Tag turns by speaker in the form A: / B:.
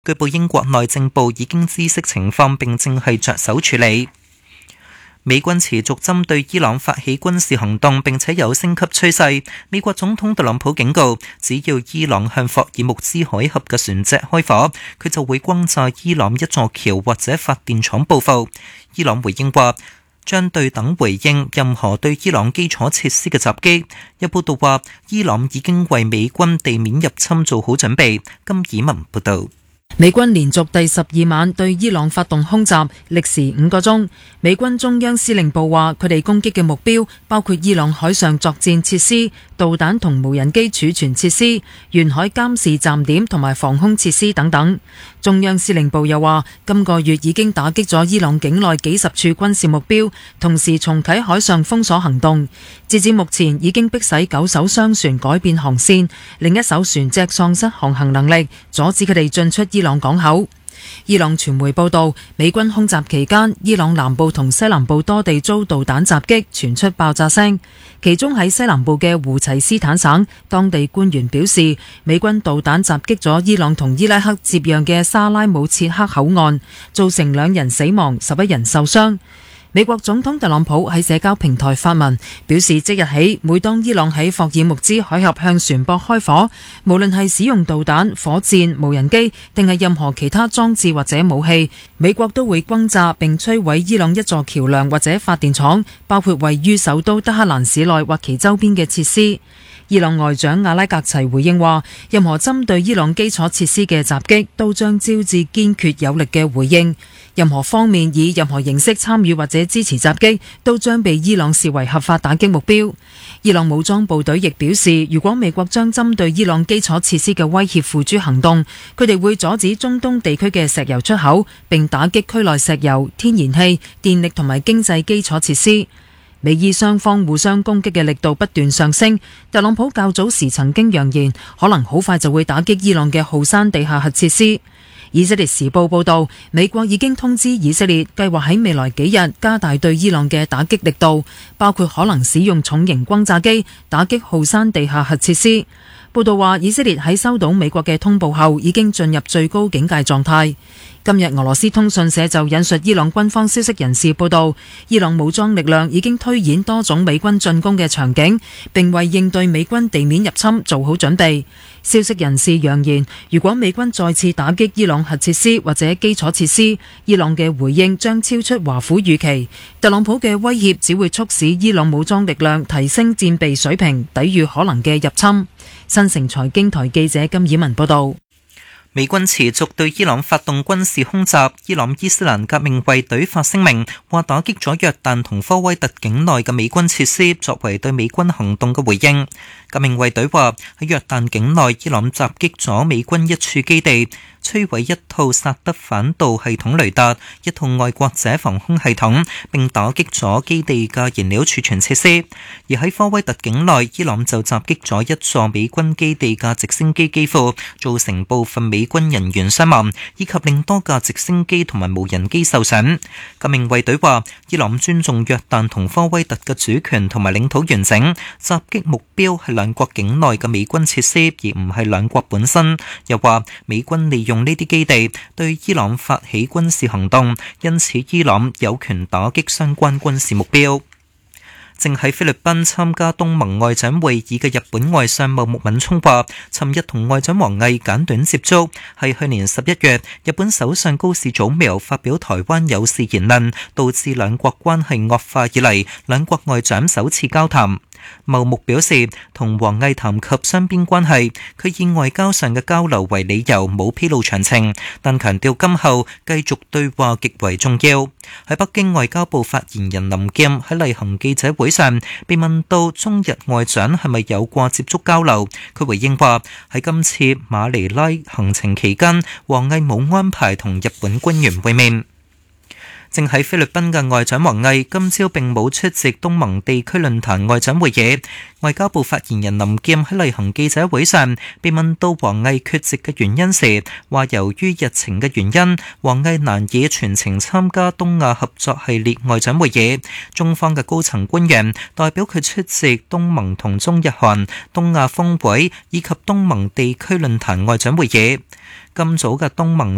A: 據報英國內政部已經知悉情況並正係着手處理。美軍持續針對伊朗發起軍事行動，並且有升級趨勢。美國總統特朗普警告，只要伊朗向霍爾木茲海峽嘅船隻開火，佢就會轟炸伊朗一座橋或者發電廠報復。伊朗回應話，將對等回應任何對伊朗基礎設施嘅襲擊。有報道話，伊朗已經為美軍地面入侵做好準備。金以文報道。
B: 美軍連續第12晚對伊朗發動空襲，歷時5個鐘。美軍中央司令部話，佢哋攻擊嘅目標包括伊朗海上作戰設施、導彈同無人機儲存設施、沿海監視站點同埋防空設施等等。中央司令部又話，今個月已經打擊咗伊朗境內幾十處軍事目標，同時重啟海上封鎖行動。截至目前，已經迫使9艘商船改變航線，另一艘船隻喪失航行能力，阻止佢哋進出伊朗港口。伊朗傳媒報道，美軍空襲期間，伊朗南部同西南部多地遭導彈襲擊，傳出爆炸聲。其中喺西南部嘅胡齊斯坦省，當地官員表示，美軍導彈襲擊咗伊朗同伊拉克接壤嘅沙拉姆切克口岸，造成2人死亡，11人受傷。美國總統特朗普喺社交平台發文表示，即日起，每當伊朗喺霍爾木茲海峽向船舶開火，無論係使用導彈、火箭、無人機定係任何其他裝置或者武器，美國都會轟炸並摧毀伊朗一座橋樑或者發電廠，包括位於首都德黑蘭市內或其周邊嘅設施。伊朗外長阿拉格齊回應話，任何針對伊朗基礎設施嘅襲擊都將招致堅決有力嘅回應，任何方面以任何形式參與或者支持襲擊都將被伊朗視為合法打擊目標。伊朗武裝部隊亦表示，如果美國將針對伊朗基礎設施嘅威脅付諸行動，佢哋會阻止中東地區嘅石油出口，並打擊區內石油、天然氣、電力同埋經濟基礎設施。美伊雙方互相攻擊嘅力度不斷上升，特朗普較早時曾經揚言，可能好快就會打擊伊朗嘅浩山地下核設施。以色列時報報道，美國已經通知以色列，計劃喺未來幾日加大對伊朗嘅打擊力度，包括可能使用重型轟炸機打擊浩山地下核設施。報道話，以色列喺收到美國嘅通報後，已經進入最高警戒狀態。今日俄羅斯通訊社就引述伊朗軍方消息人士報道，伊朗武裝力量已經推演多種美軍進攻嘅場景，並為應對美軍地面入侵做好準備。消息人士揚言，如果美軍再次打擊伊朗核設施或者基礎設施，伊朗嘅回應將超出華府預期。特朗普嘅威脅只會促使伊朗武裝力量提升戰備水平，抵禦可能嘅入侵。新城財經台記者金以文報道。
A: 美軍持續對伊朗發動軍事空襲，伊朗伊斯蘭革命衛隊發聲明話打擊咗約旦同科威特境內嘅美軍設施，作為對美軍行動嘅回應。革命衛隊話喺約旦境內，伊朗襲擊咗美軍一處基地，摧毀一套薩德反導系統雷達、一套愛國者防空系統，並打擊咗基地嘅燃料儲存設施。而喺科威特境內，伊朗就襲擊咗一座美軍基地嘅直升機機庫，造成部分美軍人員傷亡，以及令多架直升機同埋無人機受損。革命衛隊話，伊朗尊重約旦同科威特嘅主權同埋領土完整，襲擊目標係兩國境內嘅美軍設施，而唔係兩國本身。又話美軍利用呢啲基地對伊朗發起軍事行動，因此伊朗有權打擊相關軍事目標。正喺菲律賓參加東盟外長會議嘅日本外相茂木敏充話，尋日同外長王毅簡短接觸，係去年11月日本首相高市早苗發表台灣有事言論，導致兩國關係惡化以嚟，兩國外長首次交談。茂木表示，同王毅談及雙邊關係，佢以外交上嘅交流為理由，冇披露詳情，但強調今後繼續對話極為重要。喺北京，外交部發言人林劍喺例行記者會上被問到中日外長係咪有過接觸交流，佢回應話喺今次馬尼拉行程期間，王毅冇安排同日本官員會面。正喺菲律賓嘅外長王毅今朝並冇出席東盟地區論壇外長會議。外交部發言人林劍喺例行記者會上被問到王毅缺席嘅原因時，話由於日程嘅原因，王毅難以全程參加東亞合作系列外長會議。中方嘅高層官員代表佢出席東盟同中日韓、東亞峰會以及東盟地區論壇外長會議。今早嘅東盟